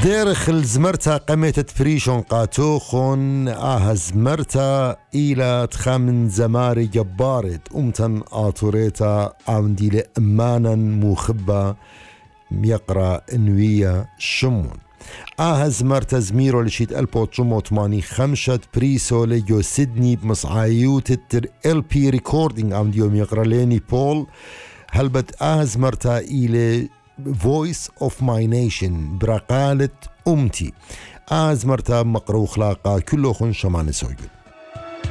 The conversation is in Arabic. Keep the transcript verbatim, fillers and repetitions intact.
ديرخ الزمرتا قميتت فريشون قاتوخون آه زمرتا إلى تخامن زماري جبارت أمتن آطوريتا عندي لأمانا مخبة يقرأ انوية شمون آه زمرتا زميرو لشيت ألبو تشمو تماني خمشت بريسو لجو سيدني بمصعايوت التر ال بي ريكوردينج عندي يوم يقرأ ليني بول هلبت آه زمرتا إلى Voice of my nation برقالة أمتي آز مرتاب مقرو خلاقا كله خن شمان سوجل